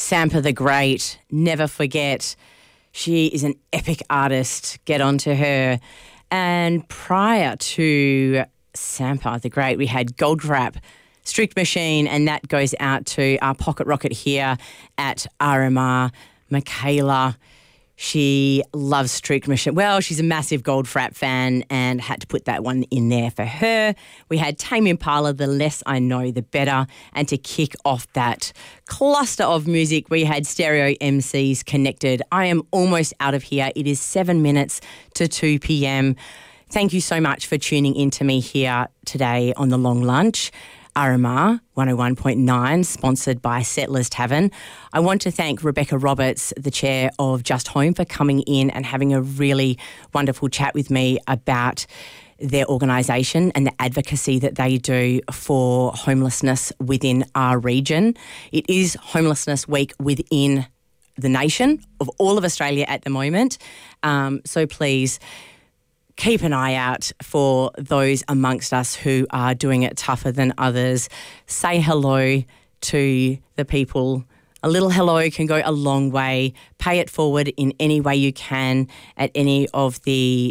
Sampa the Great, never forget. She is an epic artist. Get onto her. And prior to Sampa the Great, we had Goldfrapp, Strict Machine, and that goes out to our Pocket Rocket here at RMR, Michaela. She loves Strict Machine. Well, she's a massive Goldfrapp fan and had to put that one in there for her. We had Tame Impala, The Less I Know, The Better. And to kick off that cluster of music, we had Stereo MCs Connected. I am almost out of here. It is 7 minutes to 2 p.m. Thank you so much for tuning in to me here today on The Long Lunch. RMR 101.9, sponsored by Settlers Tavern. I want to thank Rebecca Roberts, the chair of Just Home, for coming in and having a really wonderful chat with me about their organisation and the advocacy that they do for homelessness within our region. It is Homelessness Week within the nation of all of Australia at the moment. So please keep an eye out for those amongst us who are doing it tougher than others. Say hello to the people. A little hello can go a long way. Pay it forward in any way you can at any of the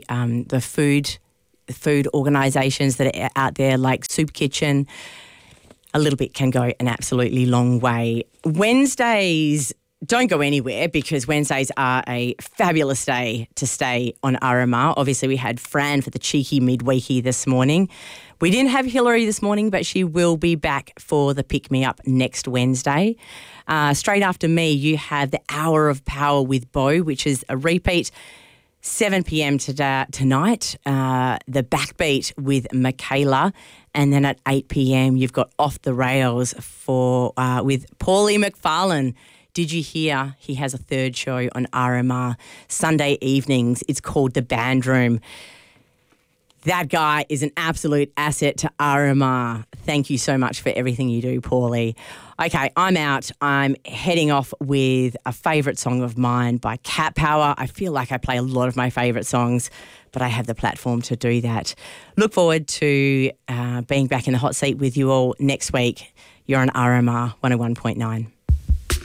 food organisations that are out there, like Soup Kitchen. A little bit can go an absolutely long way. Wednesdays, don't go anywhere, because Wednesdays are a fabulous day to stay on RMR. Obviously, we had Fran for the cheeky midweekie this morning. We didn't have Hillary this morning, but she will be back for the pick-me-up next Wednesday. Straight after me, you have the Hour of Power with Bo, which is a repeat, 7 p.m. tonight. The Backbeat with Michaela. And then at 8 p.m, you've got Off the Rails with Paulie McFarlane. Did you hear he has a third show on RMR Sunday evenings? It's called The Band Room. That guy is an absolute asset to RMR. Thank you so much for everything you do, Paulie. Okay, I'm out. I'm heading off with a favourite song of mine by Cat Power. I feel like I play a lot of my favourite songs, but I have the platform to do that. Look forward to being back in the hot seat with you all next week. You're on RMR 101.9.